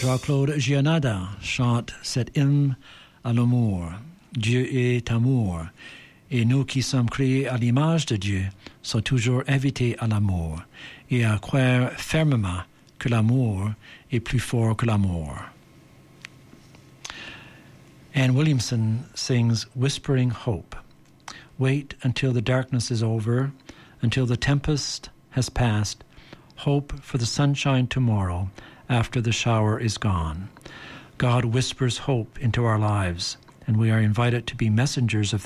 Jean-Claude Gianada chante cet hymne à l'amour. Dieu est amour, et nous qui sommes créés à l'image de Dieu sommes toujours invités à l'amour et à croire fermement que l'amour est plus fort que l'amour. Anne Williamson sings Whispering Hope. Wait until the darkness is over, until the tempest has passed. Hope for the sunshine tomorrow after the shower is gone. God whispers hope into our lives, and we are invited to be messengers of